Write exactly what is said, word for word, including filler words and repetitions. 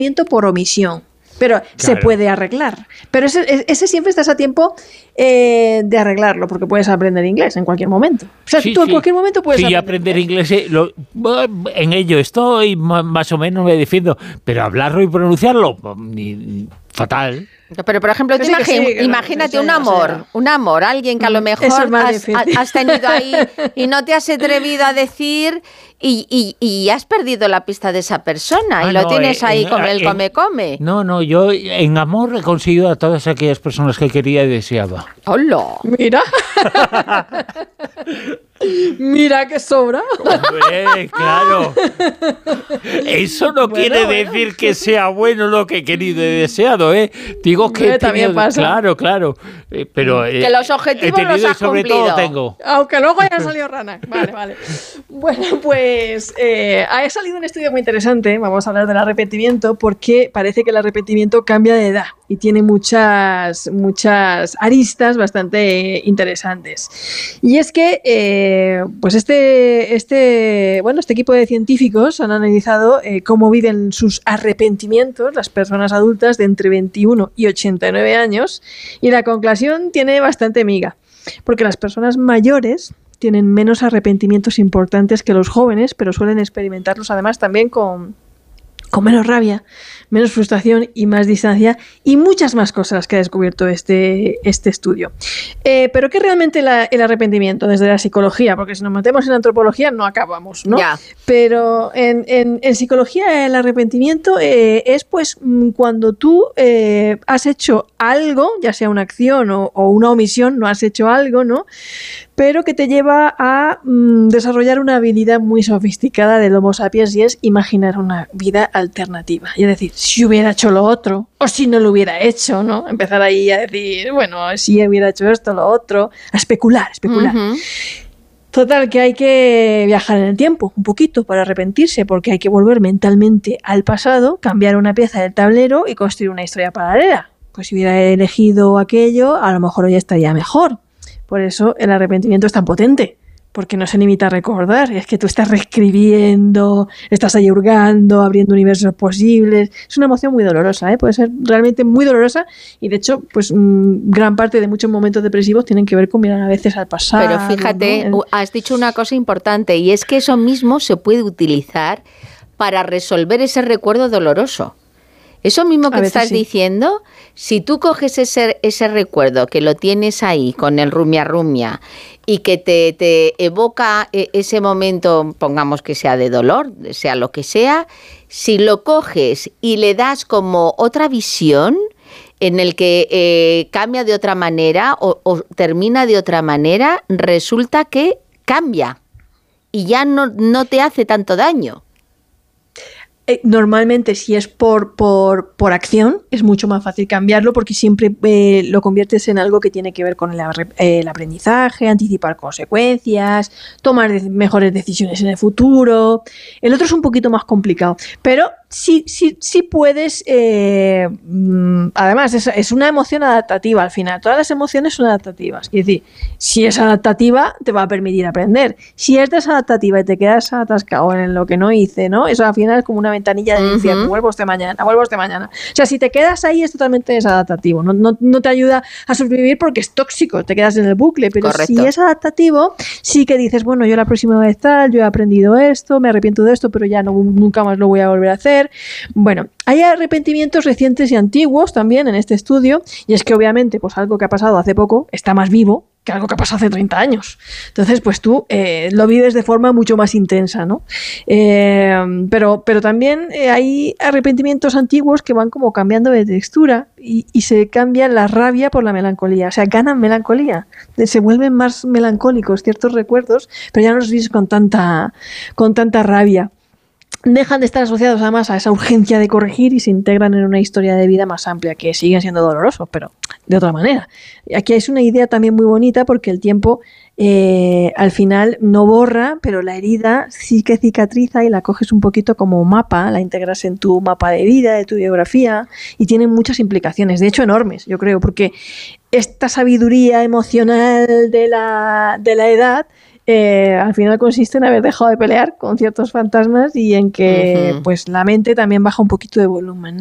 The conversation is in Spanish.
por omisión. Pero claro, se puede arreglar. Pero ese, ese siempre estás a tiempo eh, de arreglarlo, porque puedes aprender inglés en cualquier momento. O sea, sí, tú en sí. cualquier momento puedes sí, aprender, aprender inglés. Eh, lo, en ello estoy, más o menos me defiendo. Pero hablarlo y pronunciarlo, ni, fatal. Pero, por ejemplo, tú imagi sí, que imagínate no, un amor, sea. un amor, alguien que a lo mejor has, has tenido ahí y no te has atrevido a decir y, y, y has perdido la pista de esa persona ah, y lo no, tienes eh, ahí en, con el come-come. No, no, yo en amor he conseguido a todas aquellas personas que quería y deseaba. ¡Hola! Mira. Mira que sobra. Hombre, claro. Eso no bueno, quiere bueno. decir que sea bueno lo que he querido y deseado, ¿eh? Digo que he tenido, pasa. Claro, claro. Eh, pero que eh, los objetivos he tenido los has y sobre cumplido. todo tengo. Aunque luego haya salido rana. Vale, vale. Bueno, pues eh, ha salido un estudio muy interesante. Vamos a hablar del arrepentimiento porque parece que el arrepentimiento cambia de edad y tiene muchas, muchas aristas bastante interesantes. Y es que eh, pues este, este, bueno, este equipo de científicos han analizado eh, cómo viven sus arrepentimientos las personas adultas de entre veintiuno y ochenta y nueve años, y la conclusión tiene bastante miga, porque las personas mayores tienen menos arrepentimientos importantes que los jóvenes, pero suelen experimentarlos además también con, con menos rabia, menos frustración y más distancia y muchas más cosas que ha descubierto este, este estudio. Eh, pero ¿qué es realmente la, el arrepentimiento desde la psicología? Porque si nos metemos en antropología no acabamos, ¿no? Ya. Pero en, en, en psicología el arrepentimiento eh, es pues cuando tú eh, has hecho algo, ya sea una acción o, o una omisión, no has hecho algo, ¿no? Pero que te lleva a mm, desarrollar una habilidad muy sofisticada del Homo sapiens y es imaginar una vida alternativa. Y es decir, si hubiera hecho lo otro, o si no lo hubiera hecho, ¿no? Empezar ahí a decir, bueno, si hubiera hecho esto, lo otro, a especular, especular. Uh-huh. Total, que hay que viajar en el tiempo un poquito para arrepentirse, porque hay que volver mentalmente al pasado, cambiar una pieza del tablero y construir una historia paralela. Pues si hubiera elegido aquello, a lo mejor hoy estaría mejor. Por eso el arrepentimiento es tan potente, porque no se limita a recordar, es que tú estás reescribiendo, estás ahí hurgando, abriendo universos posibles. Es una emoción muy dolorosa, ¿eh? Puede ser realmente muy dolorosa y de hecho, pues mmm, gran parte de muchos momentos depresivos tienen que ver con mirar a veces al pasado. Pero fíjate, ¿no? Has dicho una cosa importante y es que eso mismo se puede utilizar para resolver ese recuerdo doloroso. Eso mismo que estás sí. diciendo, si tú coges ese, ese recuerdo que lo tienes ahí con el rumia rumia y que te, te evoca ese momento, pongamos que sea de dolor, sea lo que sea, si lo coges y le das como otra visión en el que eh, cambia de otra manera o, o termina de otra manera, resulta que cambia y ya no, no te hace tanto daño. Normalmente si es por, por, por acción es mucho más fácil cambiarlo porque siempre eh, lo conviertes en algo que tiene que ver con el, el aprendizaje, anticipar consecuencias, tomar de- mejores decisiones en el futuro. El otro es un poquito más complicado, pero sí, sí, sí puedes, eh, además es, es una emoción adaptativa al final, todas las emociones son adaptativas, es decir, si es adaptativa te va a permitir aprender, si es desadaptativa y te quedas atascado en lo que no hice, ¿no? Eso al final es como una ventanilla de decir, uh-huh. vuelvo este mañana, vuelvo este mañana, o sea, si te quedas ahí es totalmente desadaptativo, no, no, no te ayuda a sobrevivir porque es tóxico, te quedas en el bucle, pero Correcto. Si es adaptativo, sí que dices, bueno, yo la próxima vez tal, yo he aprendido esto, me arrepiento de esto, pero ya no, nunca más lo voy a volver a hacer. Bueno, hay arrepentimientos recientes y antiguos también en este estudio, y es que obviamente pues algo que ha pasado hace poco está más vivo que algo que ha pasado hace treinta años. Entonces, pues tú eh, lo vives de forma mucho más intensa, ¿no? Eh, pero, pero también eh, hay arrepentimientos antiguos que van como cambiando de textura y, y se cambia la rabia por la melancolía. O sea, ganan melancolía. Se vuelven más melancólicos ciertos recuerdos, pero ya no los vives con tanta, con tanta rabia. Dejan de estar asociados además a esa urgencia de corregir y se integran en una historia de vida más amplia, que siguen siendo dolorosos, pero de otra manera. Aquí es una idea también muy bonita porque el tiempo eh, al final no borra, pero la herida sí que cicatriza y la coges un poquito como mapa, la integras en tu mapa de vida, de tu biografía, y tiene muchas implicaciones, de hecho enormes, yo creo, porque esta sabiduría emocional de la, de la edad eh, al final consiste en haber dejado de pelear con ciertos fantasmas y en que uh-huh. pues la mente también baja un poquito de volumen.